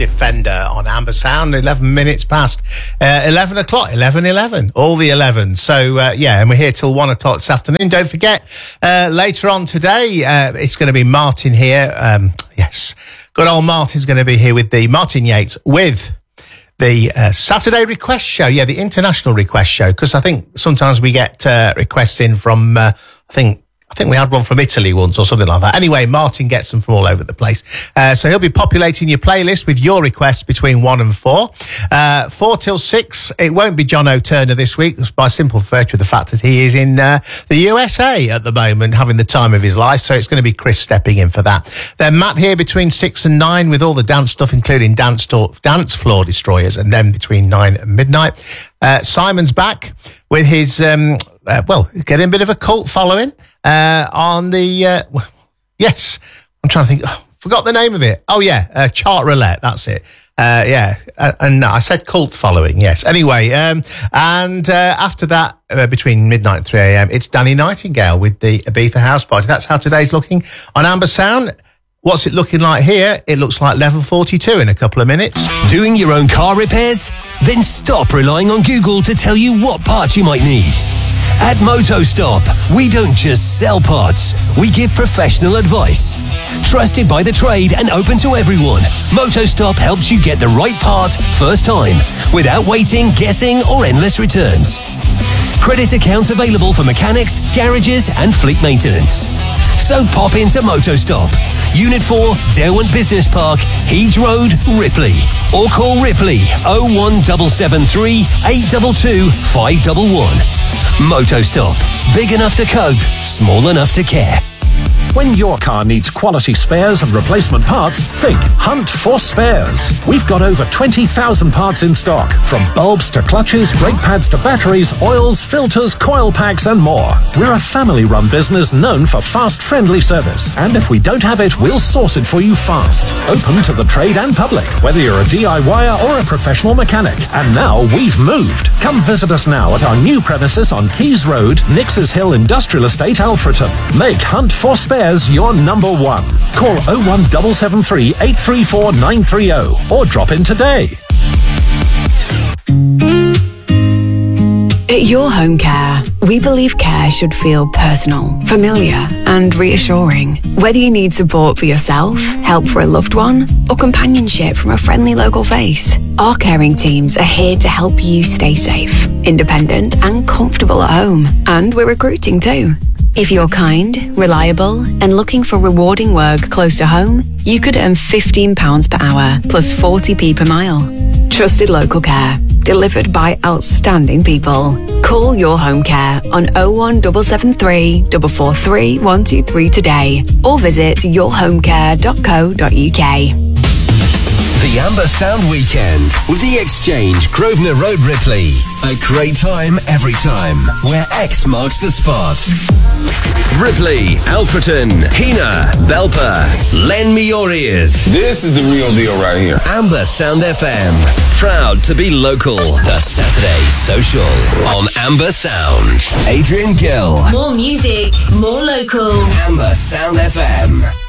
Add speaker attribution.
Speaker 1: Defender on Amber Sound. 11 minutes past 11 o'clock, 11:11, all the 11. So, and we're here till 1 o'clock this afternoon. Don't forget, later on today, it's going to be Martin here. Yes, good old Martin's going to be here with the Martin Yates with the Saturday request show. Yeah, the international request show, because I think sometimes we get requests in from, I think we had one from Italy once or something like that. Anyway, Martin gets them from all over the place. So he'll be populating your playlist with your requests between 1 and 4. 4 till 6, it won't be John O'Turner this week, by simple virtue of the fact that he is in the USA at the moment, having the time of his life. So it's going to be Chris stepping in for that. Then Matt here between 6 and 9 with all the dance stuff, including Dance Floor Destroyers, and then between 9 and midnight. Simon's back with his, getting a bit of a cult following on the, yes, I'm trying to think, forgot the name of it. Oh, yeah, Chart Roulette, that's it. And I said cult following, yes. Anyway, and after that, between midnight and 3 a.m., it's Danny Nightingale with the Ibiza House Party. That's how today's looking on Amber Sound. What's it looking like here? It looks like level 42 in a couple of minutes.
Speaker 2: Doing your own car repairs? Then stop relying on Google to tell you what parts you might need. At MotoStop, we don't just sell parts, we give professional advice. Trusted by the trade and open to everyone, MotoStop helps you get the right part first time, without waiting, guessing, or endless returns. Credit accounts available for mechanics, garages, and fleet maintenance. So pop into MotoStop, Unit 4, Derwent Business Park, Heeds Road, Ripley. Or call Ripley 01773 822 511. MotoStop. Big enough to cope, small enough to care.
Speaker 3: When your car needs quality spares and replacement parts, think Hunt for Spares. We've got over 20,000 parts in stock, from bulbs to clutches, brake pads to batteries, oils, filters, coil packs and more. We're a family-run business known for fast, friendly service. And if we don't have it, we'll source it for you fast. Open to the trade and public, whether you're a DIYer or a professional mechanic. And now we've moved. Come visit us now at our new premises on Keys Road, Nix's Hill Industrial Estate, Alfreton. Make Hunt for Spares your number one. Call 01773 834 930 or drop in today.
Speaker 4: At Your Home Care, we believe care should feel personal, familiar, and reassuring. Whether you need support for yourself, help for a loved one, or companionship from a friendly local face, our caring teams are here to help you stay safe, independent, and comfortable at home. And we're recruiting too. If you're kind, reliable, and looking for rewarding work close to home, you could earn £15 per hour plus 40p per mile. Trusted local care, delivered by outstanding people. Call Your Home Care on 01773 443 123 today or visit yourhomecare.co.uk.
Speaker 2: The Amber Sound Weekend with The Exchange, Grosvenor Road, Ripley. A great time every time, where X marks the spot. Ripley, Alfreton, Heanor, Belper. Lend me your ears.
Speaker 5: This is the real deal right here.
Speaker 2: Amber Sound FM. Proud to be local. The Saturday Social on Amber Sound. Adrian Gill.
Speaker 6: More music, more local.
Speaker 2: Amber Sound FM.